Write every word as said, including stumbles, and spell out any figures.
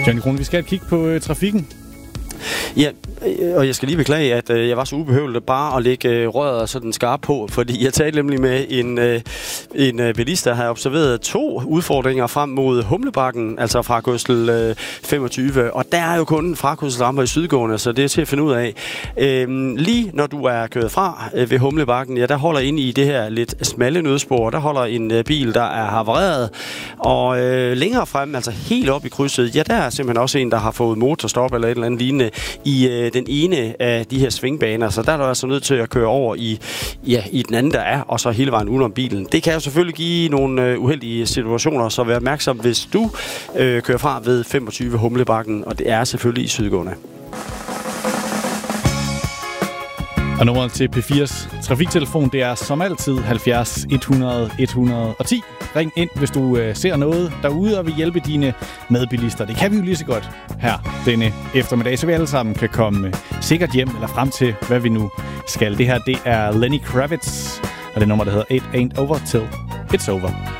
Johnny Krone, vi skal kigge på øh, trafikken. Ja, og jeg skal lige beklage, at øh, jeg var så ubehøvlet bare at lægge øh, røret sådan skarpt på, fordi jeg talte nemlig med en, øh, en øh, bilist, der har observeret to udfordringer frem mod Humlebakken, altså fra kørsel øh, femogtyve, og der er jo kun frakørselsramper i sydgående, så det er til at finde ud af. Øh, lige når du er kørt fra øh, ved Humlebakken, ja, der holder inde i det her lidt smalle nødspor, der holder en øh, bil, der er havareret, og øh, længere frem, altså helt op i krydset, ja, der er simpelthen også en, der har fået motorstop eller et eller andet lignende i øh, den ene af de her svingbaner, så der er du altså nødt til at køre over i, ja, i den anden, der er, og så hele vejen udenom bilen. Det kan jo selvfølgelig give nogle øh, uheldige situationer, så vær opmærksom, hvis du øh, kører fra ved femogtyve Humlebakken, og det er selvfølgelig i sydgående. Og nummeret til P fire's trafiktelefon, det er som altid halvfjerds hundrede et hundrede og ti. Ring ind, hvis du øh, ser noget derude og vil hjælpe dine medbilister. Det kan vi jo lige så godt her denne eftermiddag, så vi alle sammen kan komme øh, sikkert hjem eller frem til, hvad vi nu skal. Det her, det er Lenny Kravitz, og det nummer, der hedder It Ain't Over Till It's Over.